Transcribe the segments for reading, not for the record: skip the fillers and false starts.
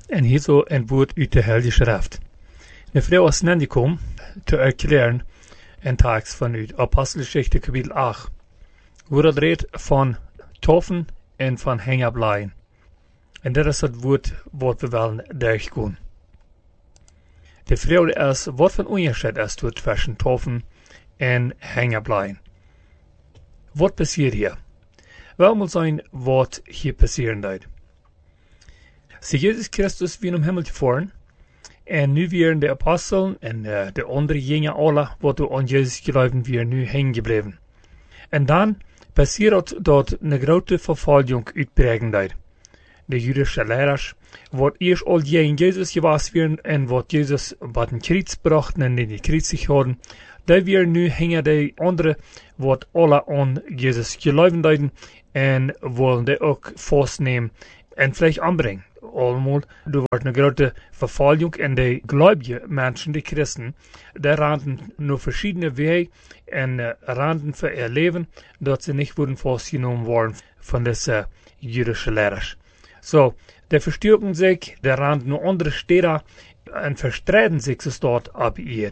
En hierzo een woord uit de Heilige Schrift. De vrouw is aangekomen te erklären een tekst vanuit Apostelgeschichte kapitel 8, wo dat redt van toffen en van hängerbleien. En dat is het woord wat we willen durchgaan. De vrouw is wat van onderscheid is tussen toffen en hängerbleien. Wat passiert hier? Wel moet zijn wat hier passieren doet. Zie Jezus Christus weer om Himmel gefahren. En nu weer de apostelen en de andere jingen alle, wat we aan Jezus geloven, weer nu hängen gebleven. En dan passiert dat een grote vervolging uitbreken doet. De Jüdische leiders, wat eerst al tegen Jezus gewas werden en wat Jezus wat een kriets brachten en die krietsig hadden, die weer nu hängen de andere, wat alle aan Jezus geloven doiden en willen die ook vastnemen en vielleicht aanbrengen. Allemaal, er wordt een grote vervolging en de gläubige mensen, de christen, die randen naar verschillende wegen en randen voor ihr leven, dat ze niet worden vastgenomen worden van deze Jüdische leiders. So, die verstärken sich, die randen naar andere steden en verstrijden zich zo staat op ihr.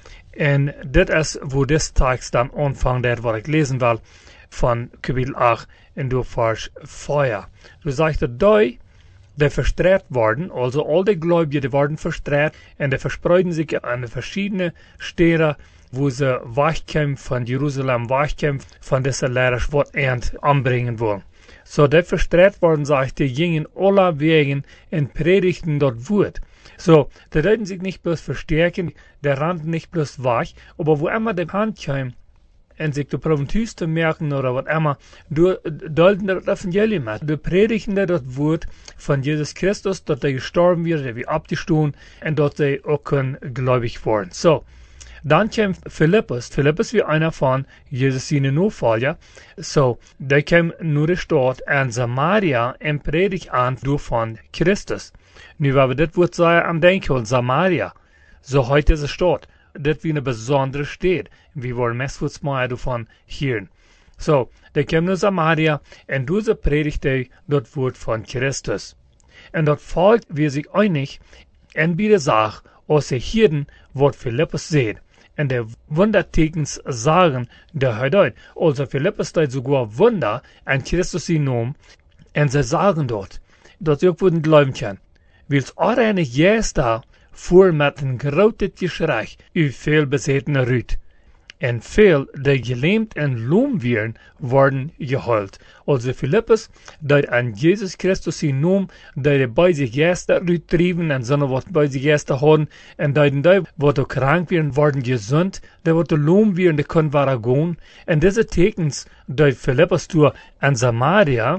En dit is wo dit tekst dan aanvangt, wat ik lezen wil, van kapitel 8 en door vers 4. Du zegt dat die verstreit worden, also al die Gläubigen, die worden verstreit en die verspreiden sich an de verschiedene steden, wo sie wegkommen von Jerusalem, wegkommen von diesen Lehrern, was anbringen wollen. So, die verstreit worden, sagt die gingen alle Wegen und predigten dort Wort. So, die sollten sich nicht bloß verstärken, die rannten nicht bloß weg, aber wo immer die Hand kam, und sich die Proventus zu merken oder was immer, du deuten das Evangelium mit. Du predigten das Wort von Jesus Christus, dass er gestorben wird, er wird abgestoßen und dass er auch gläubig worden. So, dann kam Philippus. Philippus war einer von Jesus seine Nachfolger. So, der kam nur die Stadt in Samaria und predigt an von Christus. Nu, weil wir das Wort sagen am Denken, Samaria. So, heute ist es Stadt. Das wie eine besondere Stadt. Wir wollen meistens mal davon hören. So, der kam nach Samaria und diese predigte das Wort von Christus. Und dort folgt wir sich einig in beide Sachen, aus der Hirten, was Philippus sieht. Und der Wundertekens sagen, der hört dort. Also Philippus dort sogar Wunder an Christus in Namen. Und sie sagen dort, dass sie auch wurden glauben können. Weil es auch eine Gäste voer met een grote geschrei uw veelbezetene Rüt. En veel die gelähmt en loom werden, worden geheilt. Also Philippus, die an Jesus Christus in Naam, die bei sich Gäste uittrieben en so wat bei sich Gäste hadden, en die wat ook krank werden, worden gesund, die wat loom werden, die können waren gaan. En diese Tekens, die Philippus toe an Samaria,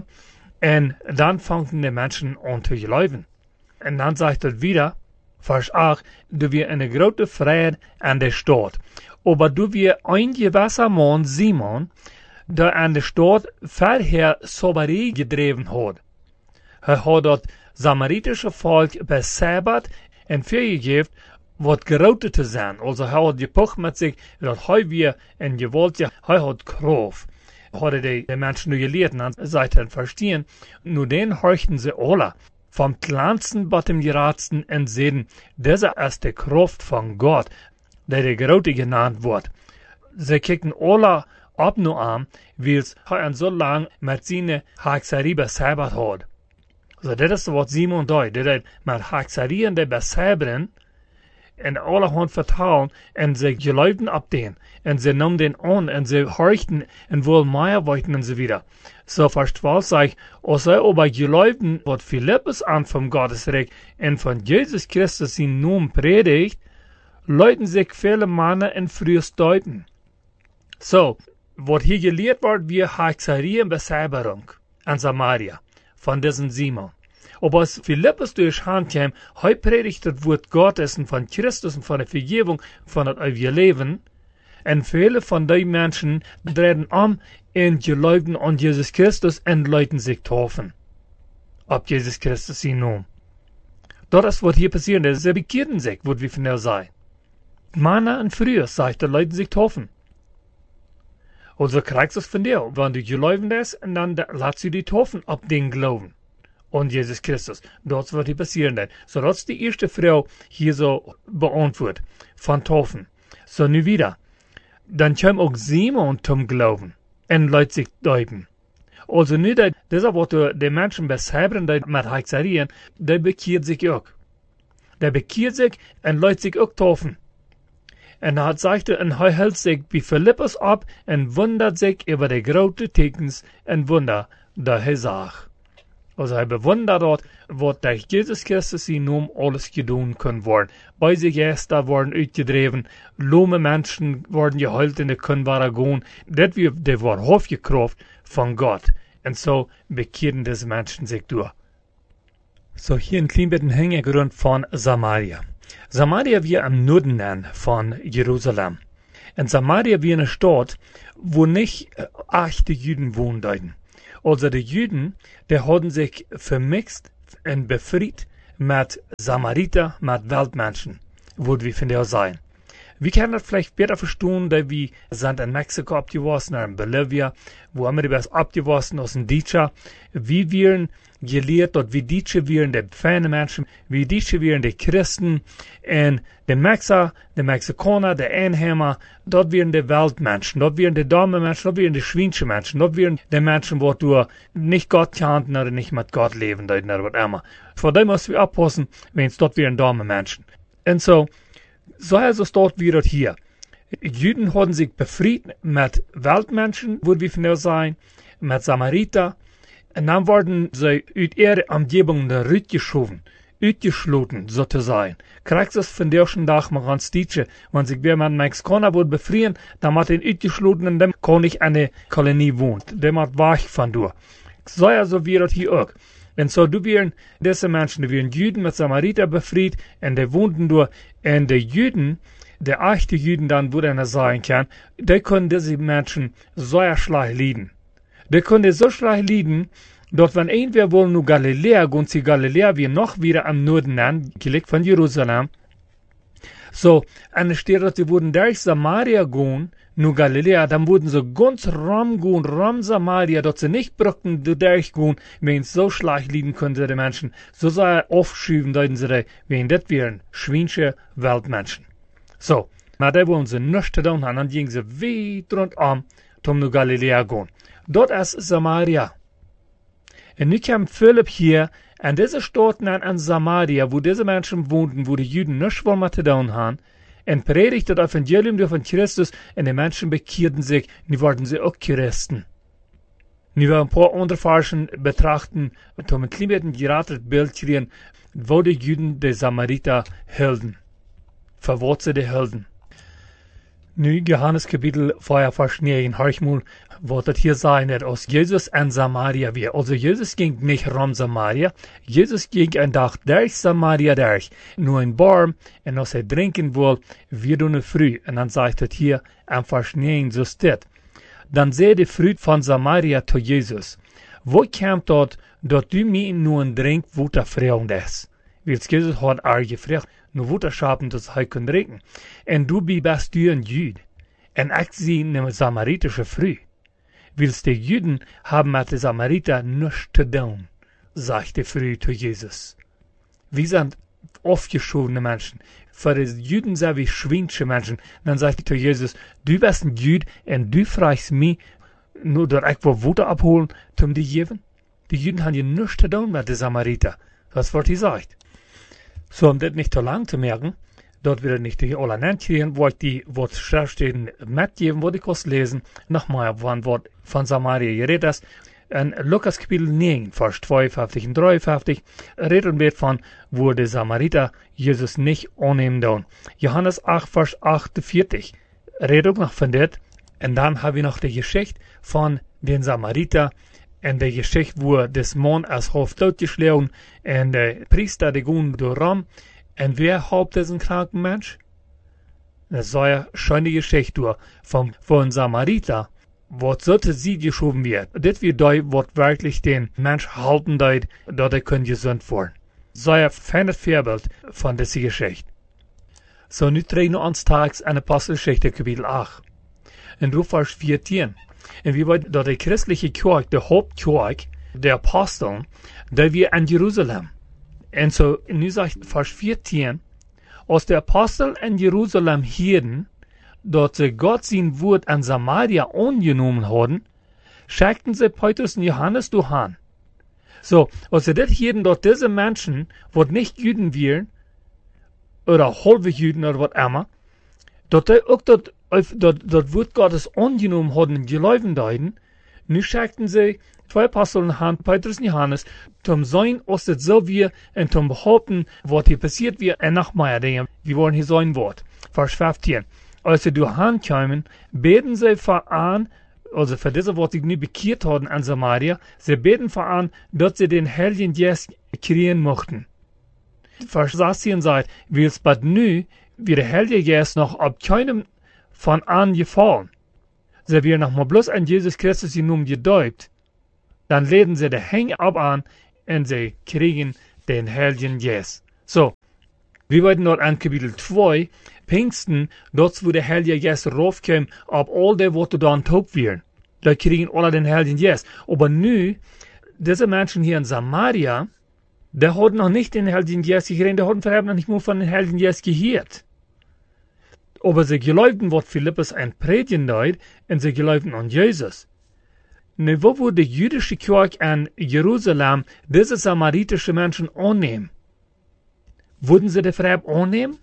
en dan fangen die Menschen an zu geloven. En dan sagt er wieder, Vers 8, du wir eine große Freiheit an der Stadt. Aber du wir ein gewisser Mann, Simon, der an der Stadt vorher Soberie gedreven hat. Er hat das samaritische Volk besäbert und vorgegeben, was Grote zu sein. Also er hat gepocht mit sich, dass er wir in Gewalt, er hat Kraft. Hat die Menschen nur gelehrt, und seid verstehen, nur den horchten sie alle. Vom kleinsten bis zum geradsten und sehen, diese ist die Kraft von Gott, der Grote genannt wird. Sie kicken alle ab nur an, weil er so lang mit seiner Hexerie besäbert hat. So, das ist was Simon deut, der mit Hexerie und der besäbern, und alle haben vertrauen, und sie geloben ab den, und sie nahmen den an, und sie horchten, und wollen mehr wollten, und so wieder. So, Vers 12 sagt, als sie aber geloben, was Philippus an vom Gottesreich und von Jesus Christus in Namen predigt, leuten sich viele Männer in frühes Deuten. So, was hier gelehrt wird, wie Hexerie und Besäberung an Samaria, von diesem Simon. Aber als Philippus durch Hand kam, predigt das Wort Gottes und von Christus und von der Vergebung von das ewige Leben. Und viele von den Menschen drehen um und geloben an Jesus Christus und leuten sich taufen. Ab Jesus Christus in Namen. Das ist, was hier passiert ist. Sie bekehren sich, was wir von der sagen. Männer und früher, sagt er, leuten sich taufen. Also kriegst du es von dir. Wenn du geloben hast, und dann lässt du die taufen ab den Glauben. und Jesus Christus. Dort wird die passieren dann. So, das ist die erste Frau hier so beantwortet von Taufen. So, nu wieder. Dann kommt auch Simon zum Glauben und lässt sich däuben. Also nu, das ist was die Menschen beschreiben, die mit Hexerien, die bekehrt sich auch. Der bekehrt sich und lässt sich auch taufen. Und er sagte, und er hält sich wie Philippus ab und wundert sich über die großen Tekens und Wunder, die er sagt. Also er bewundert dort, was durch Jesus Christus in Namen alles getan können worden. Beise Geister wurden uitgedreven, lahme Menschen wurden geheilt und die können wieder gehen. Das war aufgekauft von Gott. Und so bekehren diese Menschen sich durch. So hier ein klein bisschen Hintergrund von Samaria. Samaria war am Norden von Jerusalem. Und Samaria war eine Stadt, wo nicht echte Juden wohnten. Also die Juden, die haben sich vermixt und befreit mit Samariter, mit Weltmenschen, wo wir von der sein. Wir können das vielleicht besser verstehen, da wir sind in Mexiko abgewachsen, in Bolivia, wo haben wir das abgewachsen aus dem Deutscher. Wir werden gelehrt, dort wie Deutsche wären die feine Menschen, wie Deutsche wären die Christen, und die Mexikaner, die Einheimer, dort wären die Weltmenschen, dort wären die Damenmenschen, dort wären die schweinische Menschen, dort wären die Menschen, wo du nicht Gott kannten oder nicht mit Gott leben, oder was immer. Vor dem müssen wir aufpassen, wenn es dort wären Damenmenschen. Und so ist es dort wie dort hier. Juden haben sich befreit mit Weltmenschen, wo wir von der sein, mit Samariter. Und dann wurden sie uit ihrer Umgebung rausgeschoben, uitgeschloten, sozusagen. Kriegst du es von der schon Tag mal ganz Deutsche, wenn sich wer mit Mexikaner wohl befrieren, dann hat ihn uitgeschloten und dem kann nicht eine Kolonie wohnt. Der hat weich von du. So ja, so wie das hier auch. Und so, du wären, diese Menschen, die wären Juden mit Samariter befreit, und die wohnten durch, und die Juden, der echte Juden dann, wo der sein kann, die können diese Menschen so schlecht leiden. Die können so schlecht leiden, dass wenn irgendwer wohl nur Galiläa gehen, sie Galiläa wie noch wieder am Norden an, gelegt von Jerusalem. So, und es steht, dass sie wurden durch Samaria gehen, nur Galiläa, dann wurden sie ganz rum gehen, rum Samaria, dass sie nicht brauchten, durchgehen, wenn es so schlecht liegen könnte, die Menschen. So sei aufschieben, deuten sie, wenn das wären schweinische Weltmenschen. So, aber da wollen sie nichts tun haben, dann gingen sie weit rundum, um nur Galiläa gehen. Dort ist Samaria. Und nu kam Philipp hier, an diese Stadt an Samaria, wo diese Menschen wohnten, wo die Juden nichts wollen mit tun haben, und predigte das Evangelium von Christus, und die Menschen bekehrten sich, und wurden sie auch Christen. Nu wir ein paar andere Forschen betrachten, und um ein kleines geratetes Bild kriegen, wo die Juden die Samariter hielten. Für was sie die hielten. Nu Johannes Kapitel 4, Vers 9, hör ich mal, wo das hier sein wird, aus Jesus an Samaria wir. Also Jesus ging nicht rum Samaria, Jesus ging ein Tag durch Samaria durch, nur ein Baum, und als er trinken will, wird eine Früh. Und dann sagt das hier am Vers 9, so steht. Dann sehe die Früh von Samaria zu Jesus. Wo kam dort, dass du mir nur ein Drink Wasser fragen ist? Weil Jesus hat gefragt, nur Wasser schaffen, dass er kann trinken. Und du bist du ein Jüd. Und ich sehe eine samaritische Früh. Weil die Juden haben mit den Samariter nichts zu tun, sagt die Früh zu Jesus. Wir sind aufgeschobene Menschen. Für die Juden sind wir schweinische Menschen. Dann sagt er zu Jesus, du bist ein Jüd und du fragst mich, nur dass ich Wasser abholen, um die geben? Die Juden haben ja nichts zu tun mit den Samariter. Das wird gesagt. So, um das nicht zu lang zu merken, dort wird nicht die alle nennen, wo ich die, wo es steht, mitgeben, wo ich kurz lesen, nochmal, wann Wort von Samaria geredet ist. In Lukas Kapitel 9, Vers 52 und 53, redet wird von, wo die Samariter Jesus nicht annehmen tun. Johannes 8, Vers 48, redet noch von das. Und dann haben wir noch die Geschichte von den Samariter, und die Geschichte, wo das Mann als Hof totgeschlagen und der Priester, die gehen durch Rom. Und wer haupt diesen kranken Mensch? Das soll ja schon die Geschichte von Samariter, wo sollte sie geschoben wird. Das wird da, wo wirklich den Mensch halten, dass er gesund werden. So ja feines Vorbild von dieser Geschichte. So, nu treten wir uns tags an Apostelgeschichte, Kapitel 8. Und du Vers 14. Und wie bei der christliche Kirche, der Hauptkirche, der Aposteln, die wir in Jerusalem. Und so, nu sagt Vers 14, als der Apostel in Jerusalem hörten, dass sie Gott sein Wort an Samaria angenommen haben, schickten sie Petrus und Johannes dahin. So, als sie das hörten, dass diese Menschen, die nicht Juden wären, oder halbe Juden oder was immer, dass die auch das Wort Gottes angenommen haben und geläufen deuten, nu schickten sie zwei Apostel an Petrus und Johannes, zum sein, als das so wir, und zum behaupten, was hier passiert wird, und nachher denken, wie wollen hier sein Wort. Vers 15. Als sie dahin kamen, beten sie voran, also für diese, was sie nu bekehrt haben an Samaria, sie beten voran, dass sie den Heiligen Geist kriegen mochten. Vers 16 sagt, wie es bald nu, wie der Heilige Geist noch ab keinem von an gefallen. Sie werden noch mal bloß an Jesus Christus genommen gedeutet, dann leden sie den Häng ab an und sie kriegen den Heiligen Geist. So, wir werden dort an Kapitel 2, Pfingsten, dort wo der Heilige Geist raufkommt, ab all der, was da taub werden. Da kriegen alle den Heiligen Geist. Aber nu, diese Menschen hier in Samaria, die haben noch nicht den Heiligen Geist gekriegt, die haben vorher noch nicht mal von den Heiligen Geist gehört. Aber sie geloofden was Philippus ein Predigen deed, und sie geloofden an Jesus. Nu, wo wurde die jüdische Kirche in Jerusalem diese samaritische Menschen annehmen? Würden sie die Frage annehmen?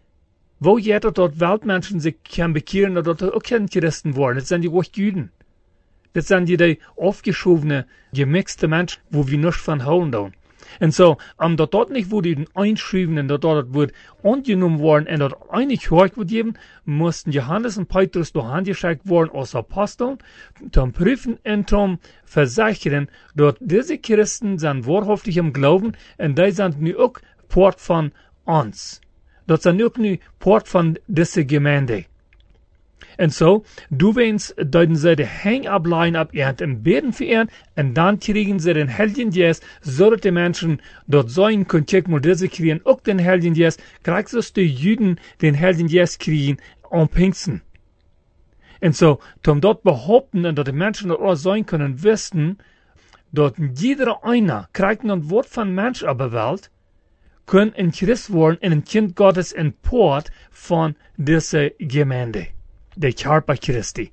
Wo jeder dort Weltmenschen sich kann bekehren oder dort auch kein Christen worden? Das sind die auch Juden. Das sind die aufgeschobene, gemixte Menschen, wo wir nichts von holen. Und so, dort nicht, wo die einschreiben und dort wird angenommen worden und dort eine Kirche wird geben, mussten Johannes und Petrus dahin geschickt worden als Aposteln, zum Prüfen und zum Versichern, dort diese Christen sind wahrhaftig im Glauben und die sind nu auch Port von uns. Dat zijn ook nu Port von dieser Gemeinde. Und so, du wennst, deuten sie die Hängablein ab und beten für ihn, und dann kriegen sie den Heiligen Geist, so dass die Menschen dort sein können, check mal, diese kriegen auch den Heiligen Geist, kriegst du die Juden den Heiligen Geist kriegen, am Pfingsten. Und so, zum dort behaupten, und dass die Menschen dort auch sein können, wissen, dass jeder einer kriegt ein Wort von Mensch aber Welt, können ein Christ werden und ein Kind Gottes in Port von dieser Gemeinde. Der Körper Christi.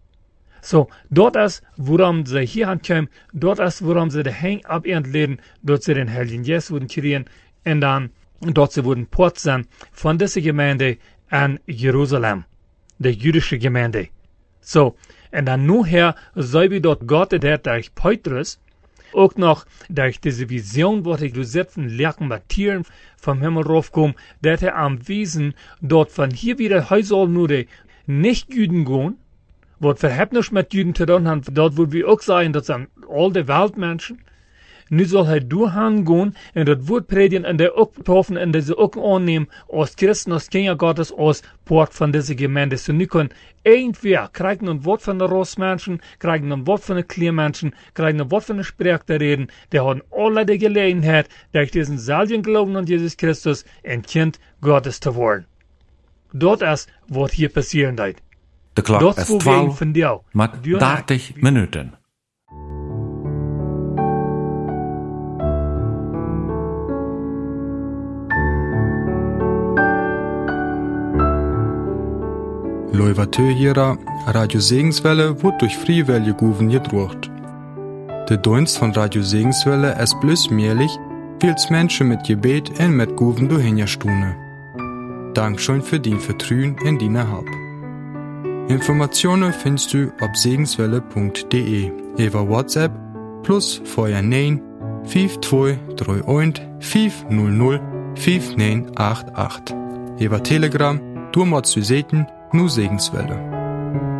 So, dort ist, worum sie hier ankommen, dort ist, worum sie den Häng ablehnen, dort sie den Heiligen Geist würden kriegen, und dann, dort sie würden Port sein von dieser Gemeinde an Jerusalem, der jüdische Gemeinde. So, und dann nur her, so wie dort Gott, der durch Petrus, auch noch durch diese Vision, wo die gesetzten Lerken mit Tieren vom Himmel raufkommen, dass am Wesen dort von hier wieder, he soll nur die Nicht-Jüden gehen, wo verhebt nicht mit Jüden zu tun haben, dort wo wir auch sagen, das sind all die Weltmenschen. Nu soll er durchgehen und das Wort predigen und der auch getroffen und diese auch annehmen als Christen, als Kinder Gottes, als Port von dieser Gemeinde. So nu können irgendwer kriegen ein Wort von den Rossmenschen, kriegen ein Wort von den Kleinmenschen, kriegen ein Wort von den Sprecher reden, der haben alle die Gelegenheit, durch diesen selben Glauben an Jesus Christus ein Kind Gottes zu werden. Dort ist, was hier passieren wird. De klok is 12 met 30 minuten. Loivatøyera, Radio Segenswelle wird durch Friewelle Guven gedruckt. Der Dienst von Radio Segenswelle ist bloß möglich, weil es Menschen mit Gebet und mit Guven durchhinterstune. Dankeschön für dein Vertrauen in deine Hab. Informationen findest du auf segenswelle.de über WhatsApp plus vorher 9 5231 500 5988. Über Telegram, du musst du sehen, nur Segenswelle.